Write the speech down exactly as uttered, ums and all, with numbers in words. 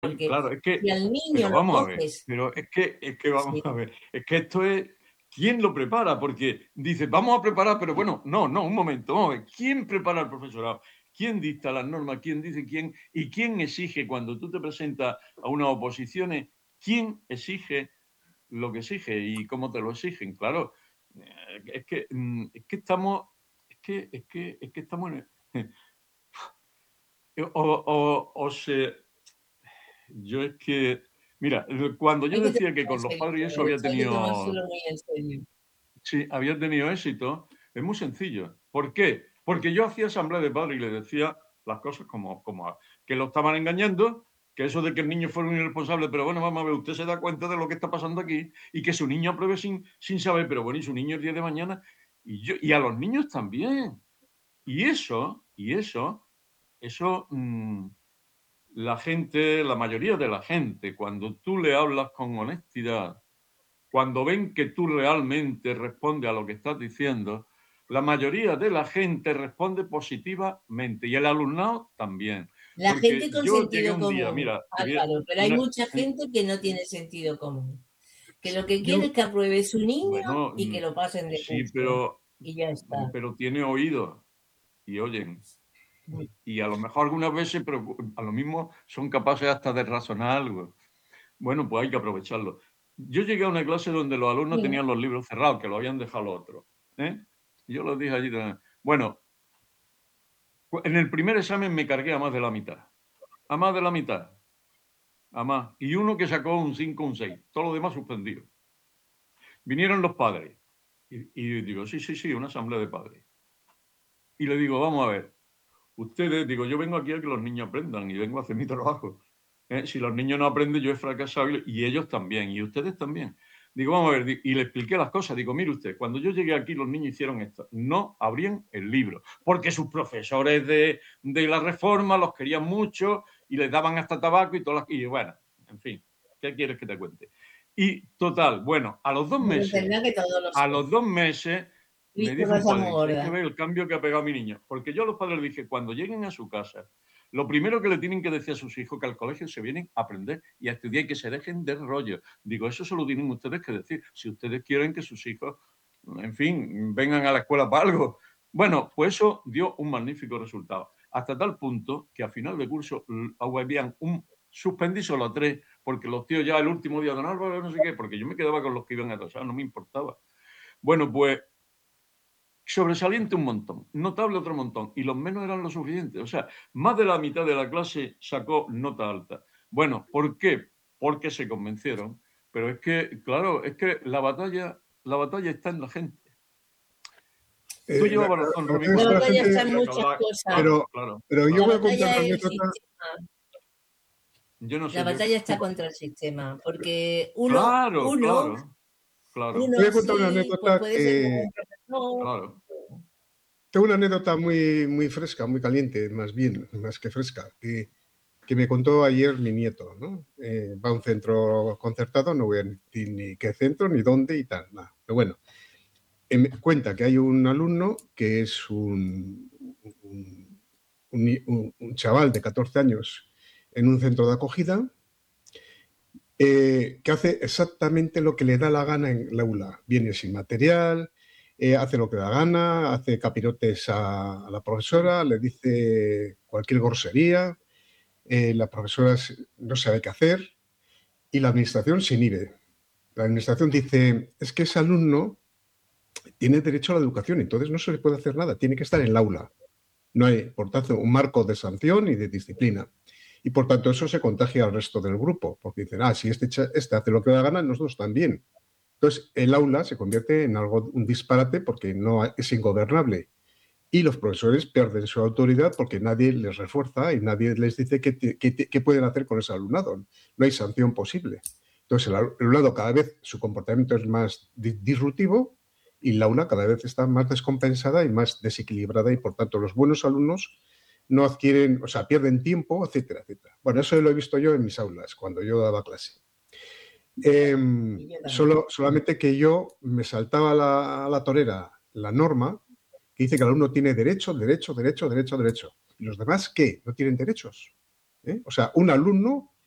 Porque claro, es que si al niño pero lo vamos a ver, coges pero es que es que vamos sí. a ver, es que esto es, ¿quién lo prepara? Porque dices: "Vamos a preparar", pero bueno, no, no, un momento, vamos a ver, ¿quién prepara al profesorado? ¿Quién dicta las normas? ¿Quién dice quién? ¿Y quién exige cuando tú te presentas a unas oposiciones? ¿Quién exige lo que exige y cómo te lo exigen? Claro, eh, es que, mm, es que estamos es que es que es que estamos en el o o o se yo es que, mira, eh, cuando yo Hay que decía que tomárselo en con los serio padres y eso todo había eso, hay que tenido tomárselo muy en serio. sí, había tenido éxito, es muy sencillo. ¿Por qué? Porque yo hacía asamblea de padres y les decía las cosas como como que lo estaban engañando, que eso de que el niño fuera un irresponsable, pero bueno, vamos a ver, usted se da cuenta de lo que está pasando aquí y que su niño apruebe sin sin saber, pero bueno, y su niño el día de mañana, y yo y a los niños también. Y eso y eso eso, mm, la gente, la mayoría de la gente, cuando tú le hablas con honestidad, cuando ven que tú realmente respondes a lo que estás diciendo, la mayoría de la gente responde positivamente y el alumnado también. La Porque gente con yo llegué sentido un día, común, mira, te voy a Álvaro, pero hay una mucha un gente que no tiene sentido común, que lo que quiere yo es que apruebe su niño bueno, y que mm, lo pasen de sí, curso, pero y ya mm, está. pero tiene oídos y oyen. Mm. Y a lo mejor algunas veces, pero a lo mismo son capaces hasta de razonar algo. Bueno, pues hay que aprovecharlo. Yo llegué a una clase donde los alumnos Sí. tenían los libros cerrados, que lo habían dejado los otros, ¿eh? Y yo les dije allí también. Bueno, pues en el primer examen me cargué a más de la mitad, a más de la mitad, a más. Y uno que sacó un cinco, un seis, todos los demás suspendidos. Vinieron los padres y, y digo, sí, sí, sí, una asamblea de padres. Y le digo, vamos a ver, ustedes, digo, yo vengo aquí a que los niños aprendan y vengo a hacer mi trabajo. ¿Eh? Si los niños no aprenden, yo he fracasado y y ellos también, y ustedes también. Digo, vamos a ver, di- y le expliqué las cosas. Digo, mire usted, cuando yo llegué aquí, los niños hicieron esto. No abrían el libro, porque sus profesores de, de la reforma los querían mucho y les daban hasta tabaco y todas las. Y bueno, en fin, ¿qué quieres que te cuente? Y total, bueno, a los dos Pues meses, tendrá que todo lo a sé. los dos meses me Visto dice un cosa muy padre, dice, hay que gorda. ver el cambio que ha pegado mi niño. Porque yo a los padres les dije, cuando lleguen a su casa, lo primero que le tienen que decir a sus hijos que al colegio se vienen a aprender y a estudiar y que se dejen de rollo. Digo, eso se lo tienen ustedes que decir. Si ustedes quieren que sus hijos, en fin, vengan a la escuela para algo. Bueno, pues eso dio un magnífico resultado. Hasta tal punto que a final de curso l- habían un suspendí solo a tres, porque los tíos ya el último día, don Álvaro, no sé qué, porque yo me quedaba con los que iban atrasados, no me importaba. Bueno, pues sobresaliente un montón, notable otro montón, y los menos eran lo suficiente. O sea, más de la mitad de la clase sacó nota alta. Bueno, ¿por qué? Porque se convencieron. Pero es que, claro, es que la batalla, la batalla está en la gente. Tú Eh, la, llevabas la, razón, la Rubí, batalla La está cuando la batalla gente, está en decía que muchas hablaba. cosas. Claro, pero, claro, pero yo La voy claro. a contar batalla una es el anécdota. sistema. Yo no La sé, yo. batalla está contra el sistema, porque uno Claro, uno claro, claro, Voy a uno contar una sí, pues anécdota puede ser un que buen profesor. claro. tengo una anécdota muy, muy fresca, muy caliente, más bien, más que fresca, que, que me contó ayer mi nieto, ¿no? Eh, va a un centro concertado, no voy a decir ni qué centro, ni dónde y tal, nada. Pero bueno, eh, me cuenta que hay un alumno que es un, un, un- un chaval de catorce años en un centro de acogida, eh, que hace exactamente lo que le da la gana en el aula. Viene sin material, eh, hace lo que da gana, hace capirotes a, a la profesora, le dice cualquier grosería, eh, la profesora no sabe qué hacer y la administración se inhibe. La administración dice, es que ese alumno tiene derecho a la educación, entonces no se le puede hacer nada, tiene que estar en el aula. No hay, por tanto, un marco de sanción y de disciplina. Y por tanto eso se contagia al resto del grupo, porque dicen, ah, si este, este hace lo que da gana, nosotros también. Entonces el aula se convierte en algo, un disparate porque no es ingobernable. Y los profesores pierden su autoridad porque nadie les refuerza y nadie les dice qué, qué, qué pueden hacer con ese alumnado. No hay sanción posible. Entonces el alumnado cada vez su comportamiento es más disruptivo y la aula cada vez está más descompensada y más desequilibrada y por tanto los buenos alumnos no adquieren, o sea, pierden tiempo, etcétera, etcétera. Bueno, eso lo he visto yo en mis aulas cuando yo daba clase. Eh, Y yo también. solo, solamente que yo me saltaba a la, a la torera la norma que dice que el alumno tiene derecho, derecho, derecho, derecho, derecho. ¿Y los demás qué? No tienen derechos. ¿Eh? O sea, un alumno